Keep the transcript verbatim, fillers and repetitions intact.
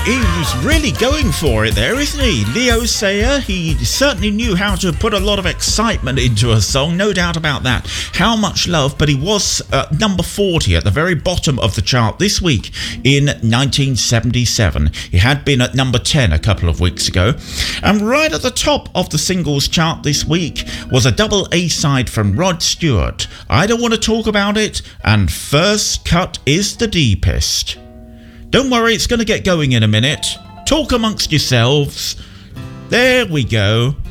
He was really going for it there, isn't he? Leo Sayer, he certainly knew how to put a lot of excitement into a song, no doubt about that. How Much Love, but he was uh, number forty at the very bottom of the chart this week in nineteen seventy-seven. He had been at number ten a couple of weeks ago. And right at the top of the singles chart this week was a double A-side from Rod Stewart. I Don't Want to Talk About It, and First Cut Is the Deepest. Don't worry, it's going to get going in a minute. Talk amongst yourselves. There we go.